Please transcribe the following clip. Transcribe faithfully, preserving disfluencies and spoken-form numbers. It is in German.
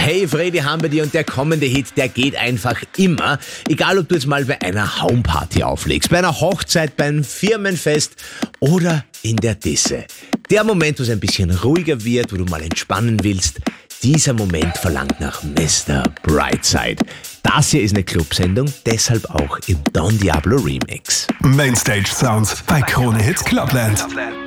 Hey Freddy haben wir dir und der kommende Hit, der geht einfach immer. Egal, ob du jetzt mal bei einer Homeparty auflegst, bei einer Hochzeit, beim Firmenfest oder in der Disse. Der Moment, wo es ein bisschen ruhiger wird, wo du mal entspannen willst, dieser Moment verlangt nach Mister Brightside. Das hier ist eine Clubsendung, deshalb auch im Don Diablo Remix. Mainstage Sounds bei Krone Hits Clubland.